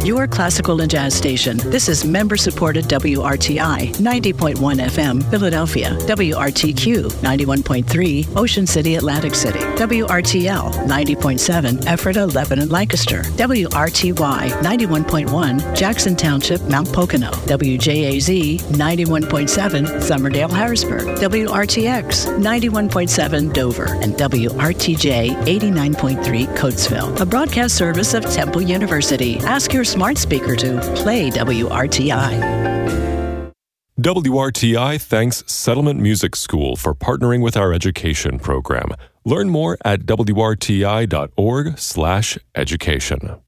your classical and jazz station. This is member-supported WRTI 90.1 FM, Philadelphia, WRTQ 91.3, Ocean City, Atlantic City, WRTL 90.7, Ephrata, Lebanon, Lancaster, WRTY 91.1, Jackson Township, Mount Pocono, WJAZ 91.7, Summerdale, Harrisburg, WRTX 91.7, Dover, and WRTJ 89.3, Coatesville, a broadcast service of Temple University. Ask your smart speaker to play WRTI. WRTI thanks Settlement Music School for partnering with our education program. Learn more at wrti.org/education.